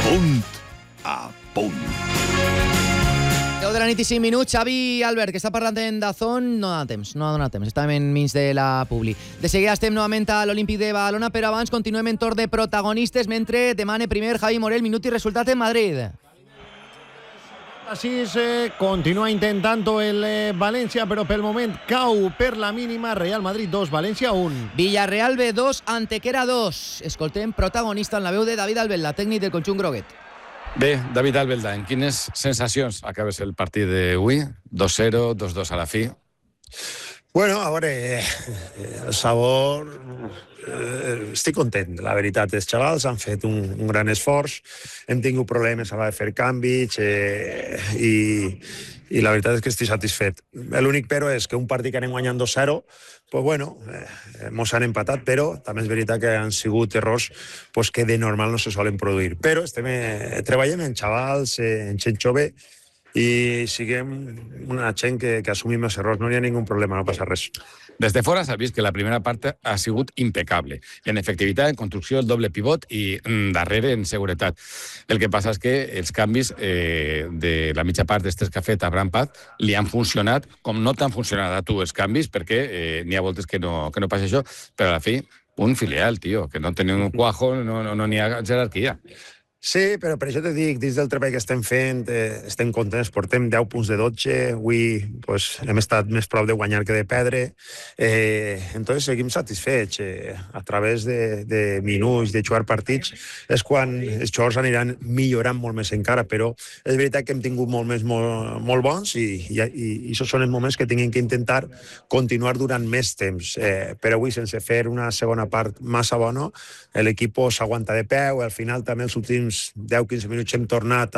Punt a punt. 10 de la nit i 5 minuts. Xavi Albert, que està parlant en Dazón, no ha donat temps. Estàvem enmig de la publi. De seguida estem novament a l'Olímpic de Badalona, però abans continuem en torn de protagonistes mentre demane primer Javi Morel minut i resultat en Madrid. Así continúa intentando el Valencia, pero pel moment cau per la mínima. Real Madrid 2, València 1. Villarreal B2, Antequera 2. Escoltem protagonista en la veu de David Albelda, tècnic del conjunt groguet. Bé, David Albelda, en quines sensacions acabes el partit d'avui? 2-0, 2-2 a la fi. Bueno, a veure, el sabor... estic content, la veritat. Els xavals han fet un gran esforç, hem tingut problemes a l'hora de fer canvis i la veritat és que estic satisfet. L'únic però és que un partit que anem guanyant 2-0, pues bueno, mos han empatat, però també és veritat que han sigut errors pues, que de normal no se solen produir. Però treballem en xavals, en gent jove, i siguem una gent que assumim els errors. No hi ha ningú problema, no passa res. Des de fora s'ha vist que la primera part ha sigut impecable. En efectivitat, en construcció, el doble pivot i darrere en seguretat. El que passa és que els canvis de la mitja part d'estes que ha fet Abraham Paz li han funcionat com no t'han funcionat a tu els canvis, perquè n'hi ha voltes que no passa això, però a la fi, un filial, tio, que no tenia un cuajo, no n'hi ha jerarquia. Sí, però per això te dic, dins del treball que estem fent, estem contents, portem 10 punts de 12, avui pues, hem estat més prop de guanyar que de perdre, entonces seguim satisfets. A través de minuts, de jugar partits, és quan els jugadors aniran millorant molt més encara, però és veritat que hem tingut molt bons i això són els moments que tinguem que intentar continuar durant més temps. Però avui, sense fer una segona part massa bona, l'equip s'aguanta de peu, al final també els últims 10-15 minuts hem tornat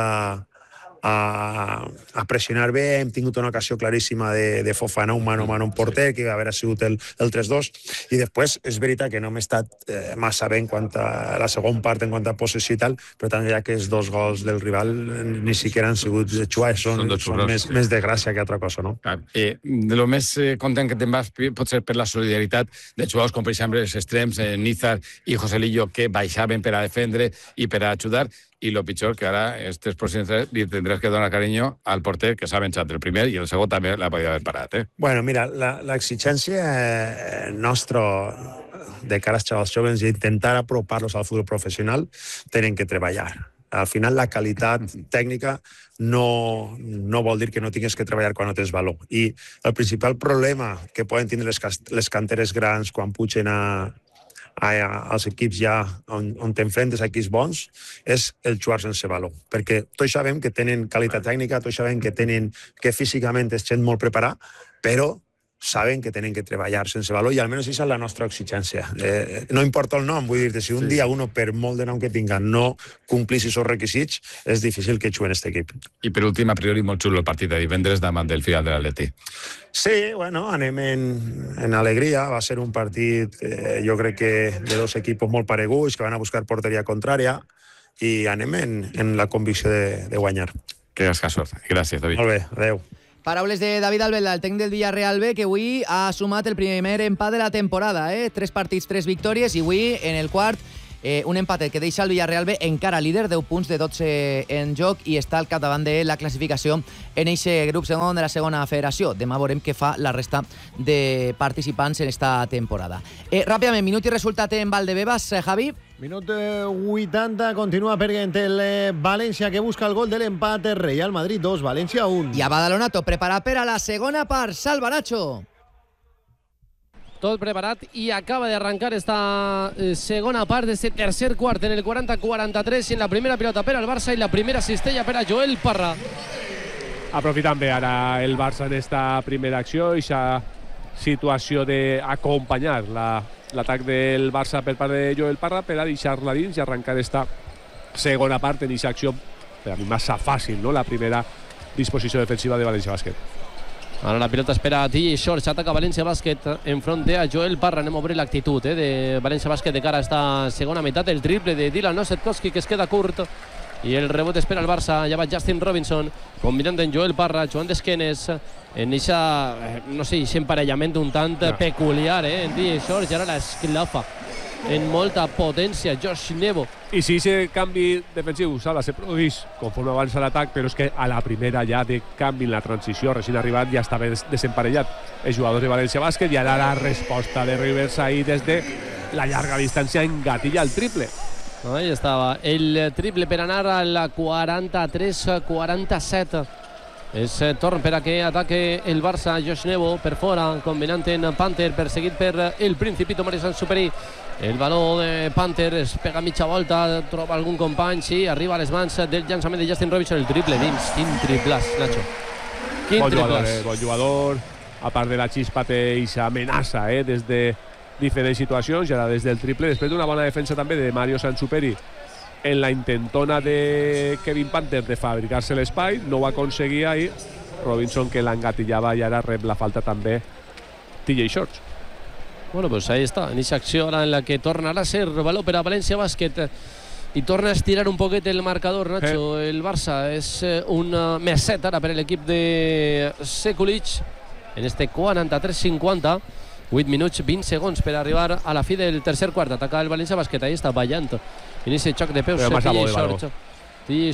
a pressionar bé, hem tingut una ocasió claríssima de Fofana, un mano a mano, un porter, que va haver sigut el 3-2, i després és veritat que no hem estat massa bé en quant a la segona part, en quant a possessió i tal, però també ja que els dos gols del rival ni siquiera han sigut jugats, són més de gràcia que altra cosa, no? De lo més content que te'n vas pot ser per la solidaritat de jugadors com per exemple els extrems, Nízar i Joselillo, que baixaven per a defendre i per a ajudar, i lo pitjor que ara estes pròxims li tindràs que donar carinyo al porter que s'ha vençat el primer i el segon també l'ha podia haver parat. Bueno, mira, l'exigència nostra de cara als xavals joves i intentar apropar-los al futbol professional tenen que treballar. Al final la qualitat tècnica no vol dir que no tingues que treballar quan no tens valor. I el principal problema que poden tindre les canteres grans quan pugen als equips ja on t'enfrentes a equips bons és el jugar sense valor, perquè tots sabem que tenen qualitat tècnica, tots sabem que físicament és gent molt preparada, però saben que tenen que treballar sense valor i almenys això és la nostra exigència. No importa el nom, vull dir-te, si un dia uno, per molt de nom que tinga, no complís aquests requisits, és difícil que jugui en aquest equip. I per últim, a priori, molt xulo el partit de divendres davant del filial de l'Atleti. Sí, bueno, anem en alegria. Va ser un partit, jo crec que de dos equipos molt pareguts, que van a buscar porteria contrària, i anem en la convicció de guanyar. Que sort. Gràcies, David. Molt bé, adeu. Paraules de David Albelda, el tècnic del Villarreal B, que avui ha sumat el primer empat de la temporada. 3 partits, 3 victòries, i avui, en el quart, un empatet que deixa el Villarreal B encara líder, 10 punts de 12 en joc, i està al capdavant de la classificació en aquest grup segon de la segona federació. Demà veurem què fa la resta de participants en esta temporada. Ràpidament, minut i resultat en Valdebebas, Javi. Minut 80, continua perdent el València, que busca el gol de l'empat. Real Madrid 2, València 1. I a Badalona tot preparat per a la segona part. Salva, Nacho. Tot preparat i acaba d'arrencar esta segona part d'este tercer quart en el 40-43, en la primera pilota per al Barça i la primera cistella per a Joel Parra. Aprofitant bé ara el Barça en esta primera acció i aquesta situació d'acompanyar l'atac del Barça per part de Joel Parra per a deixar-la dins i arrencar esta segona part en aquesta acció per a mi massa fàcil, no? La primera disposició defensiva de València Bàsquet. Ara la pilota espera a TJ Shorts, ataca València Bàsquet enfront de Joel Parra. Anem a obrir l'actitud de València Bàsquet de cara a esta segona meitat. El triple de Dylan Nosetkowski, que es queda curt, i el rebot espera el Barça. Ja va Justin Robinson combinant en Joel Parra, Joan d'esquenes en eixa, no sé, eixe emparellament un tant peculiar, en TJ Shorts, i ara l'esclafa en molta potència, Josh Nebo. I si aquest canvi defensiu, Sala, se produeix conforme avança l'atac, però és que a la primera ja de canvi en la transició, recent arribat, ja estava desemparellat els jugadors de València Bàsquet, i ara la resposta de Rivers ahí des de la llarga distància engatilla el triple. Ahí estava el triple per anar al 43-47. És torn per a que ataque el Barça. Josh Nebo per fora, combinant en Panther, perseguit per el Principito Mario Sansuperi. El valor de Panther es pega mitja volta, troba algun company, sí, arriba a les mans del llançament de Justin Robinson, el triple dins. Quin triplàs, Nacho. Quin triplàs. Bon jugador, a part de la xispa té aquesta amenaça des de diferents situacions, i ara des del triple, després d'una bona defensa també de Mario Sansuperi en la intentona de Kevin Panther de fabricar-se l'espai, no ho aconseguia, i Robinson, que l'engatillava, i ara rep la falta també TJ Shorts. Bueno, pues ahí está, en aquesta acció ara en la que tornarà a ser valor per a València Bàsquet i torna a estirar un poquet el marcador, Nacho. El Barça és un meset ara per l'equip de Sekulic en este 43-50. 8 minuts, 20 segons per arribar a la fi del tercer quart. Ataca el València Bàsquet, ahí està ballant en aquest xoc de peus. TJ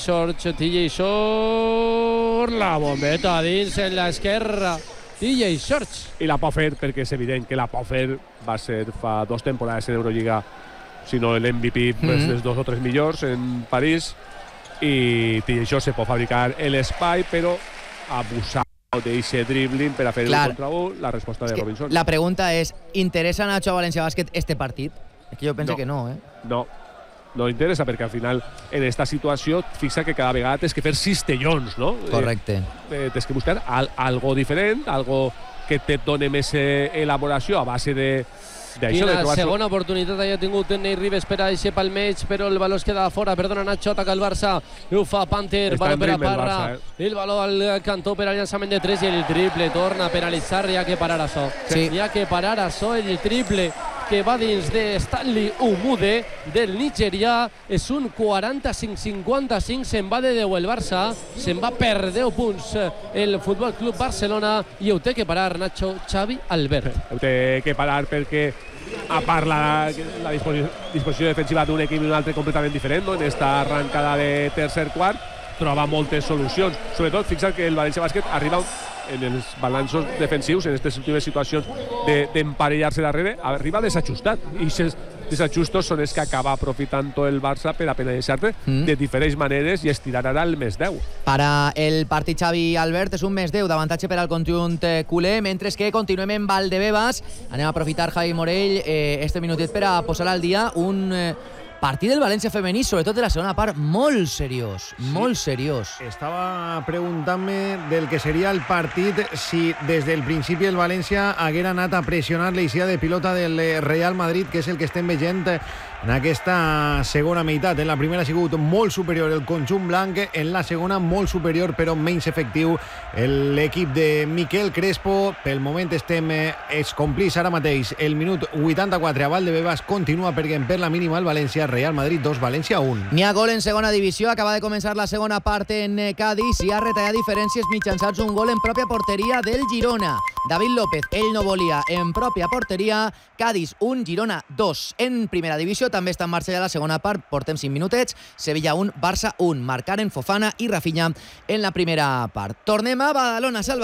Shorts, la bombeta dins en l'esquerra. TJ Shorts. I la pot fer, perquè és evident que la pot fer, va ser fa 2 temporades en Eurolliga, si no l'MVP dels 2 o 3 millors en París, i TJ Shorts se pot fabricar l'espai, però abusar d'eixe dribbling per a fer un contra un. La resposta de Robinson. La pregunta és, ¿interesa Nacho a València Bàsquet este partit? És que jo penso que no, No interessa, perquè al final en esta situació fixa que cada vegada tens que fer cistellons, no? Correcte. Tens que buscar algo diferent, algo que te doni més elaboració a base de Quina segona oportunitat ha tingut Ney Ribes per a aquest palmeig, però el valor es queda fora. Perdona, Nacho, ataca el Barça, ho fa Panther, valor per a Parra, el valor al cantó per al llançament de 3 i el triple torna a penalitzar. Hi ha que parar això, hi ha que parar això. El triple que va dins de Stanley Umude del Nigerià és un 45-55. Se'n va de 10 el Barça, se'n va per 10 punts el Futbol Club Barcelona, i ho té que parar, Nacho. Xavi Albert. Ho té que parar perquè, a part la disposició defensiva d'un equip i un altre completament diferent, en esta arrancada de tercer quart troba moltes solucions. Sobretot, fixa't que el València Bàsquet arriba en els balanços defensius, en aquestes últimes situacions d'emparellar-se darrere, arriba desajustat, i aquests desajustos són els que acaba aprofitant el Barça per a penalitzar-te de diferents maneres i estirar ara el més 10. Para el partit, Xavi Albert, és un més 10 d'avantatge per al conjunt culer, mentre que continuem en Valdebebas. Anem a aprofitar, Javi Morell, este minutet per a posar al dia un partit del València femení, sobretot de la segona part, molt seriós, molt seriós. Estava preguntant-me del que seria el partit si des del principi el València haguera anat a pressionar l'eixida de pilota del Real Madrid, que és el que estem veient en aquesta segona meitat. En la primera ha sigut molt superior el conjunt blanc, en la segona molt superior però menys efectiu l'equip de Miquel Crespo. Pel moment es complís ara mateix el minut 84 a Valdebebas. Continua perquè per la mínima el València, Real Madrid 2, València 1. N'hi ha gol en segona divisió, acaba de començar la segona part en Cádiz i ha retallat diferències mitjançant un gol en pròpia porteria del Girona. David López, ell no volia, en pròpia porteria. Cádiz 1, Girona 2. En primera divisió també està en marxa ja la segona part, portem 5 minutets. Sevilla 1, Barça 1, marcaren Fofana i Rafinha en la primera part. Tornem a Badalona, Salva.